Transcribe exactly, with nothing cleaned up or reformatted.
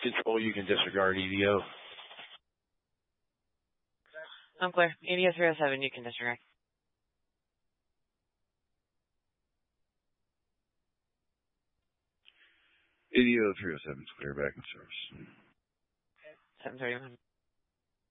Control, you can disregard E D O. I'm clear. E D O three oh seven, you can disregard. E D O three oh seven is clear, back in service. seven thirty-one.